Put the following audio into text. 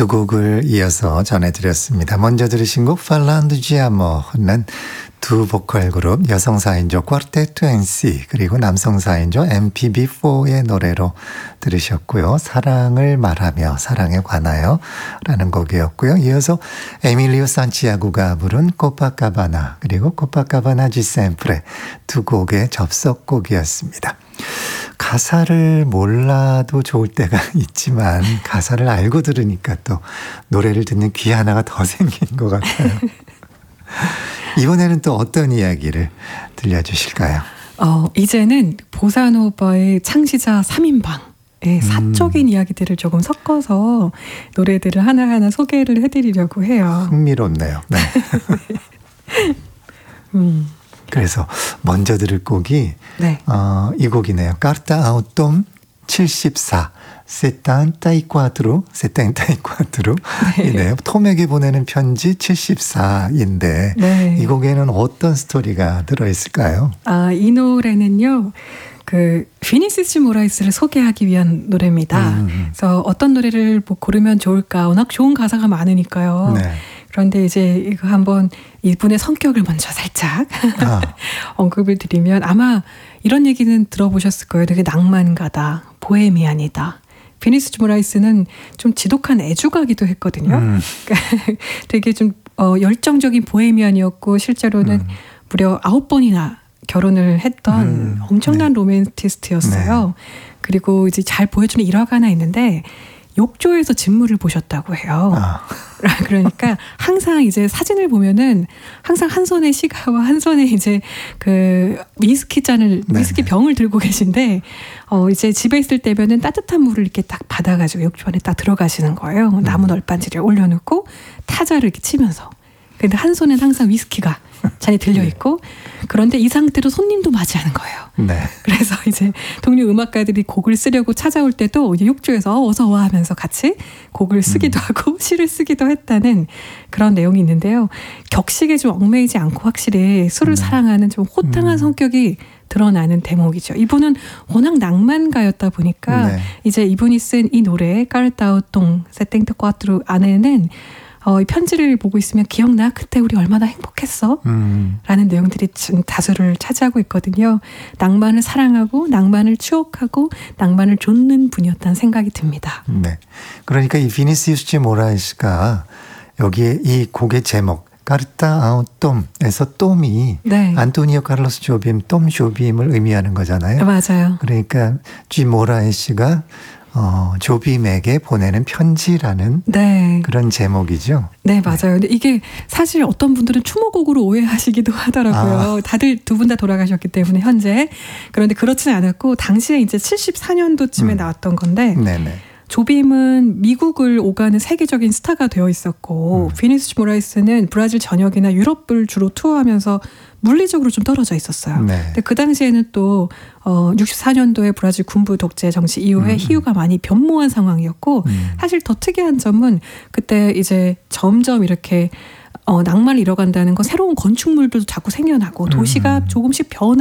두 곡을 이어서 전해드렸습니다. 먼저 들으신 곡 Falando de Amor는 두 보컬 그룹 여성 4인조 꽈르테토 NC 그리고 남성 4인조 MPB4의 노래로 들으셨고요. 사랑을 말하며 사랑에 관하여 라는 곡이었고요. 이어서 에밀리오 산티아고가 부른 코파카바나 그리고 코파카바나 지셈프레 두 곡의 접속곡이었습니다. 가사를 몰라도 좋을 때가 있지만 가사를 알고 들으니까 또 노래를 듣는 귀 하나가 더 생긴 것 같아요. 이번에는 또 어떤 이야기를 들려주실까요? 이제는 보사노바의 창시자 3인방의 사적인 이야기들을 조금 섞어서 노래들을 하나하나 소개를 해드리려고 해요. 흥미롭네요. 네. 그래서 먼저 들을 곡이 네. 이 곡이네요. 카르타 아우톰 74 74이네요. 네. 톰에게 보내는 편지 74인데 네. 이 곡에는 어떤 스토리가 들어있을까요? 이 노래는요. 비니시스 모라이스를 소개하기 위한 노래입니다. 그래서 어떤 노래를 뭐 고르면 좋을까? 워낙 좋은 가사가 많으니까요. 네. 그런데 이제 이거 한번 이분의 성격을 먼저 살짝 언급을 드리면 아마 이런 얘기는 들어보셨을 거예요. 되게 낭만가다, 보헤미안이다. 비니시스 모라이스는 좀 지독한 애주가기도 했거든요. 그러니까 되게 좀 열정적인 보헤미안이었고 실제로는 무려 9번이나 결혼을 했던 엄청난 로맨티스트였어요. 네. 그리고 이제 잘 보여주는 일화가 하나 있는데 욕조에서 진물을 보셨다고 해요. 그러니까 항상 이제 사진을 보면은 항상 한 손에 시가와 한 손에 이제 위스키 잔을, 위스키 병을 들고 계신데, 이제 집에 있을 때면은 따뜻한 물을 이렇게 딱 받아가지고 욕조 안에 딱 들어가시는 거예요. 나무 널빤지를 올려놓고 타자를 이렇게 치면서. 근데 한 손엔 항상 위스키가 잔이 들려있고, 그런데 이 상태로 손님도 맞이하는 거예요. 네. 그래서 이제 동료 음악가들이 곡을 쓰려고 찾아올 때도 이제 욕조에서 어서 와 하면서 같이 곡을 쓰기도 하고 시를 쓰기도 했다는 그런 내용이 있는데요. 격식에 좀 얽매이지 않고 확실히 술을 사랑하는 좀 호탕한 성격이 드러나는 대목이죠. 이분은 워낙 낭만가였다 보니까 이제 이분이 쓴 이 노래 까르타우똥 세땡트 꽈트루 안에는 이 편지를 보고 있으면 기억나? 그때 우리 얼마나 행복했어? 라는 내용들이 다수를 차지하고 있거든요. 낭만을 사랑하고 낭만을 추억하고 낭만을 좇는 분이었다는 생각이 듭니다. 네. 그러니까 이 비니시우스 모라이스가 여기에 이 곡의 제목 카르타 아우톰에서 톰이 안토니오 카를로스 조빔, 톰 조빔을 의미하는 거잖아요. 맞아요. 그러니까 G 모라이스가 조빔에게 보내는 편지라는 그런 제목이죠. 네, 맞아요. 근데 이게 사실 어떤 분들은 추모곡으로 오해하시기도 하더라고요. 다들 두 분 다 돌아가셨기 때문에 현재. 그런데 그렇지는 않았고 당시에 이제 74년도쯤에 나왔던 건데 조빔은 미국을 오가는 세계적인 스타가 되어 있었고 비니시스 모라이스는 브라질 전역이나 유럽을 주로 투어하면서 물리적으로 좀 떨어져 있었어요. 근데 그 당시에는 또 64년도에 브라질 군부 독재 정치 이후에 희유가 많이 변모한 상황이었고 사실 더 특이한 점은 그때 이제 점점 이렇게 낭만을 잃어간다는 건 새로운 건축물들도 자꾸 생겨나고 도시가 조금씩 변화